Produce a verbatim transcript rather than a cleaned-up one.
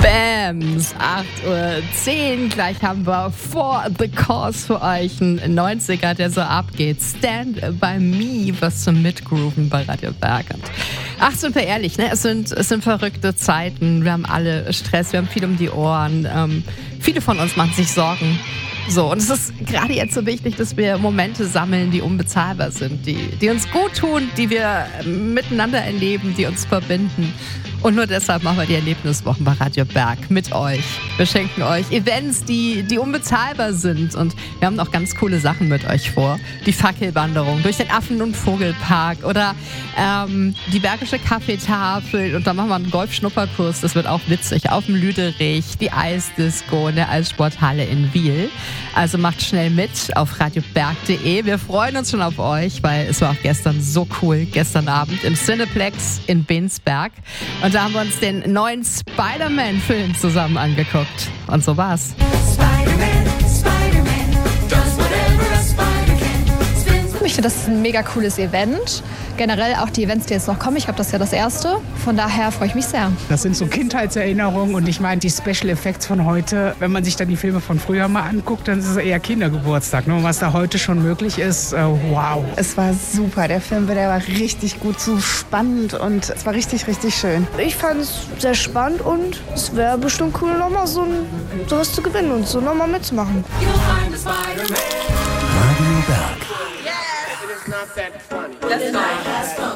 Bams, acht Uhr zehn. Gleich haben wir For the Cause für euch einen neunziger, der so abgeht. Stand by Me, was zum Mitgrooven bei Radio Berg. Und ach, sind wir ehrlich, ne? Es sind, es sind verrückte Zeiten. Wir haben alle Stress, wir haben viel um die Ohren. Ähm, viele von uns machen sich Sorgen. So, und es ist gerade jetzt so wichtig, dass wir Momente sammeln, die unbezahlbar sind, die, die uns gut tun, die wir miteinander erleben, die uns verbinden. Und nur deshalb machen wir die Erlebniswochen bei Radio Berg mit euch. Wir schenken euch Events, die, die unbezahlbar sind. Und wir haben noch ganz coole Sachen mit euch vor. Die Fackelwanderung durch den Affen- und Vogelpark oder ähm, die Bergische Kaffeetafel. Und dann machen wir einen Golfschnupperkurs. Das wird auch witzig. Auf dem Lüderich, die Eisdisco in der Eissporthalle in Wiel. Also macht schnell mit auf radioberg punkt de. Wir freuen uns schon auf euch, weil es war auch gestern so cool. Gestern Abend im Cineplex in Bensberg. Und da haben wir uns den neuen Spider-Man-Film zusammen angeguckt. Und so war's. Spider-Man, Spider-Man, does whatever a spider can. Ich finde, das ist ein mega cooles Event. Generell auch die Events, die jetzt noch kommen. Ich glaube, das ist ja das erste. Von daher freue ich mich sehr. Das sind so Kindheitserinnerungen und ich meine, die Special Effects von heute, wenn man sich dann die Filme von früher mal anguckt, dann ist es eher Kindergeburtstag. Ne? Und was da heute schon möglich ist, äh, wow. Es war super. Der Film, der war richtig gut, so spannend und es war richtig, richtig schön. Ich fand es sehr spannend und es wäre bestimmt cool, nochmal so sowas zu gewinnen und so nochmal mitzumachen. You'll find a Spider-Man. Radio Berg. Yes! It is not that funny. That's not.